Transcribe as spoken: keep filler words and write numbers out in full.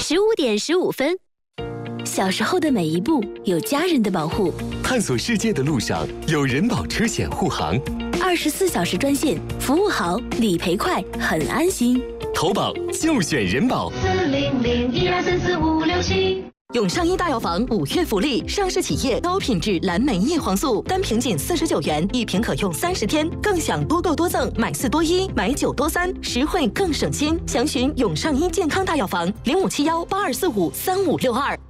十五点十五分。小时候的每一步有家人的保护， 探索世界的路上有人保车险护航， 二十四小时专线，服务好，理赔快，很安心。 投保就选人保。 四零零一二三四五六七。 永上医大药房五月福利，上市企业高品质蓝莓叶黄素，单瓶仅四十九元，一瓶可用三十天，更享多购多赠，买四多一，买九多三，实惠更省心。详询永上医健康大药房零五七幺八二四五三五六二。